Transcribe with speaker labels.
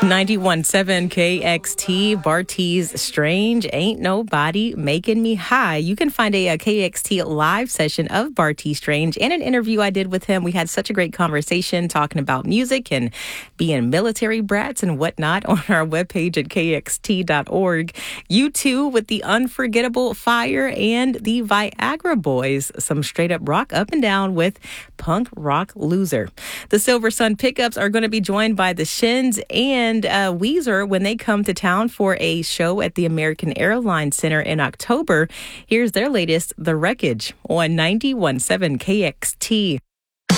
Speaker 1: 91.7 KXT, Bartees Strange, Ain't Nobody Making Me High. You can find a KXT live session of Bartees Strange and an interview I did with him. We had such a great conversation talking about music and being military brats and whatnot on our webpage at kxt.org. U2 with the unforgettable Fire and the Viagra Boys. Some straight up rock up and down with Punk Rock Loser. The Silver Sun Pickups are going to be joined by the Shins and Weezer when they come to town for a show at the American Airlines Center in October. Here's their latest, The Wreckage, on 91.7 KXT.